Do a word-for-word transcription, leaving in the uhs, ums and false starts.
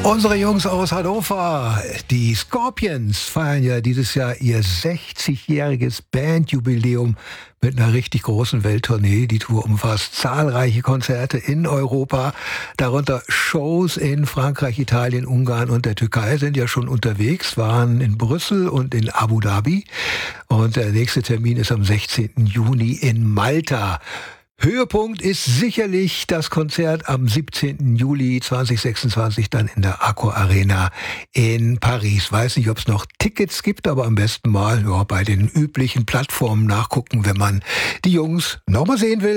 Unsere Jungs aus Hannover, die Scorpions, feiern ja dieses Jahr ihr sechzigjähriges Bandjubiläum mit einer richtig großen Welttournee. Die Tour umfasst zahlreiche Konzerte in Europa, darunter Shows in Frankreich, Italien, Ungarn und der Türkei. Sind ja schon unterwegs, waren in Brüssel und in Abu Dhabi. Und der nächste Termin ist am sechzehnten Juni in Malta. Höhepunkt ist sicherlich das Konzert am siebzehnten Juli zweitausendsechsundzwanzig dann in der Accor Arena in Paris. Weiß nicht, ob es noch Tickets gibt, aber am besten mal ja, bei den üblichen Plattformen nachgucken, wenn man die Jungs nochmal sehen will.